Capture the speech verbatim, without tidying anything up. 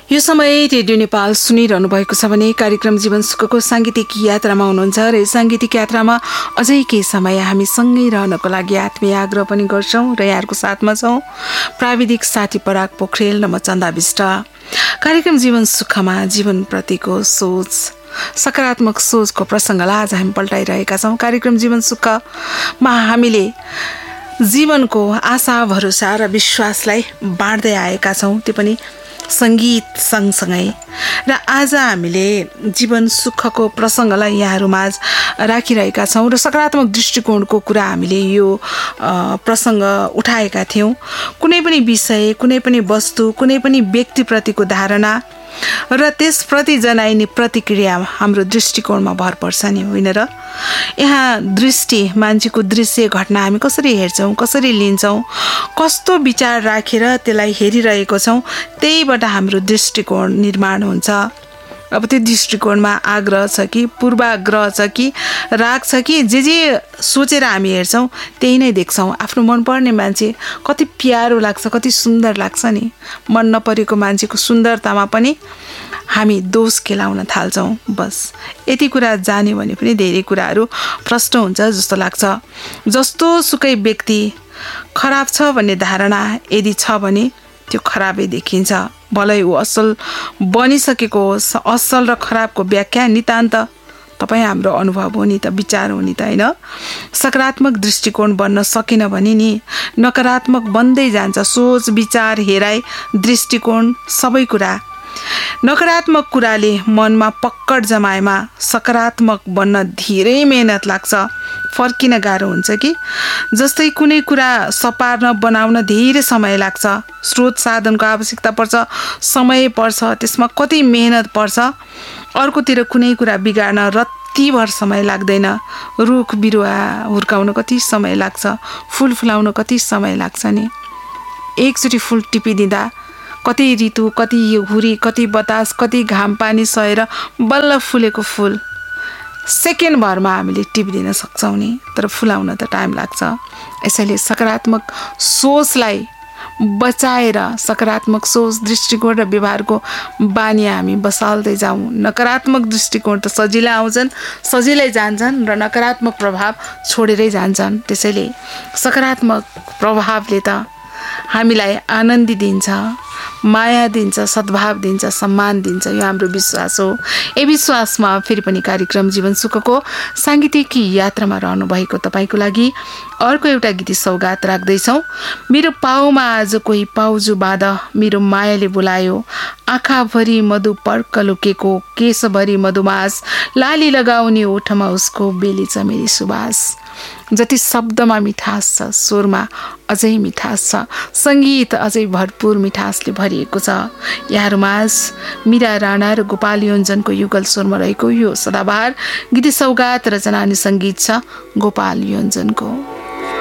यो समय रेडियो नेपाल सुनिरहनु भएको छ भने कार्यक्रम जीवन सुखको सांगीतिक यात्रामा हुनुहुन्छ र यस सांगीतिक यात्रामा अझै केही समय हामी सँगै रहनको लागि आत्मीय आग्रह पनि गर्छौं र यहाँहरुको साथमा छौं। प्राविधिक साथी पराग पोखरेल र म चन्दा बिष्ट। कार्यक्रम जीवन सुखमा जीवन प्रतिको सोच, सकारात्मक सोचको प्रसंगलाई आज हामी पल्टाइरहेका छौं। कार्यक्रम जीवन सुखमा हामीले जीवनको आशा भरोसा र विश्वासलाई बाँड्दै आएका छौं, त्यो पनि संगीत सँगसँगै। र आज हामीले जीवन सुखको प्रसंगलाई यहाँहरुमाझ राखिरहेका छौं र सकारात्मक दृष्टिकोणको कुरा हामीले यो प्रसंग उठाएका थियौं। कुनै पनि विषय, कुनै पनि वस्तु, कुनै पनि व्यक्तिप्रतिको धारणा र त्यसप्रति जनाइने प्रतिक्रिया हाम्रो दृष्टिकोणमा भर पर्छ नि, होइन र? यहाँ दृष्टि, मान्छेको दृश्य घटना हामी कसरी हेर्छौं, कसरी लिन्छौं, कस्तो विचार राखेर त्यसलाई हेरिरहेको छौं, त्यहीबाट हाम्रो दृष्टिकोण निर्माण हुन्छ। अब त्यो दृष्टिकोणमा आग्रह छ कि पूर्वाग्रह छ कि राग छ कि जे जे सोचेर हामी हेर्छौं त्यही नै देख्छौं। आफ्नो मन पर्ने मान्छे कति प्यारो लाग्छ, कति सुन्दर लाग्छ नि, मन नपरेको मान्छेको सुन्दरतामा पनि हामी दोष खेलाउन थाल्छौं। बस यति कुरा जान्यो भने पनि धेरै कुराहरू प्रष्ट हुन्छ जस्तो लाग्छ। जस्तो सुकै व्यक्ति खराब छ भन्ने धारणा यदि छ भने त्यो खराबै देखिन्छ। भलै ऊ असल बनिसकेको होस्, असल र खराबको व्याख्या नितान्त तपाईँ हाम्रो अनुभव हो नि त, विचार हो नि त, होइन? सकारात्मक दृष्टिकोण बन्न सकेन भने नि नकारात्मक बन्दै जान्छ। सोच, विचार, हेराइ, दृष्टिकोण सबै कुरा। नकारात्मक कुराले मनमा पक्कड जमाएमा सकारात्मक बन्न धेरै मेहनत लाग्छ, फर्किन गाह्रो हुन्छ कि। जस्तै कुनै कुरा सपार्न बनाउन धेरै समय लाग्छ, स्रोत साधनको आवश्यकता पर्छ, समय पर्छ, त्यसमा कति मेहनत पर्छ। अर्कोतिर कुनै कुरा बिगार्न रत्तिभर समय लाग्दैन। रुख बिरुवा हुर्काउन कति समय लाग्छ, फुल फुलाउन कति समय लाग्छ नि। एकचोटि फुल टिपिदिँदा कति ऋतु, कति हुरी, कति बतास, कति घाम पानी सहेर बल्ल फुलेको फुल सेकेन्ड भरमा हामीले टिपिदिन सक्छौं नि, तर फुलाउन त टाइम लाग्छ। यसैले सकारात्मक सोचलाई बचाएर सकारात्मक सोच, दृष्टिकोण र व्यवहारको बानी हामी बसाल्दै जाउँ। नकारात्मक दृष्टिकोण त सजिलै आउँछन्, सजिलै जान्छन् र नकारात्मक प्रभाव छोडेरै जान्छन्। त्यसैले सकारात्मक प्रभावले त हामीलाई आनन्दी दिन्छ, माया दिन्छ, सद्भाव दिन्छ, सम्मान दिन्छ। यो हाम्रो विश्वास हो। ए विश्वासमा फेरि पनि कार्यक्रम जीवन सुखको सांगीतिक यात्रामा रहनु भएको तपाईँको लागि अर्को एउटा गीत सौगात राख्दैछौँ। मेरो पाउमा आज कोही पाउजु बाँध, मेरो मायाले बोलायो, आँखाभरि मधु पर्क लुकेको, केशभरि मधुमास, लाली लगाउने ओठमा उसको बेली चमेली सुवास। जति शब्दमा मिठास छ, स्वरमा अझै मिठास छ, संगीत अझै भरपूर मिठासले भरिएको छ। यहाँहरुमाझ मीरा राणा र गोपाल योन्जनको युगल स्वरमा रहेको यो सदाबहार गीत सौगात रचना अनि संगीत छ गोपाल योन्जनको।